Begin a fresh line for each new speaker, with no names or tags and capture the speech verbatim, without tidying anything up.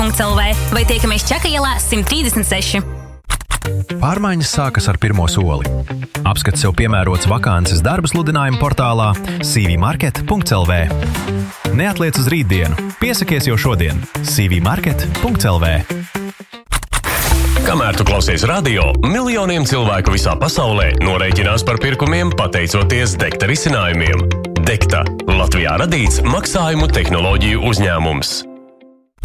punkts el vē vai tiekamies Čaka ielā simt trīsdesmit seši.
Pārmaiņas sākas ar pirmo soli. Apskat sev piemērots vakances darba sludinājumu portālā c v market punkts el vē. Neatliec uz rītdienu. Piesakies jau šodien. c v market punkts el vē.
Kamēr tu klausies radio, miljoniem cilvēku visā pasaulē norēķinās par pirkumiem pateicoties Dekta risinājumiem. Dekta – Latvijā radīts maksājumu tehnoloģiju uzņēmums.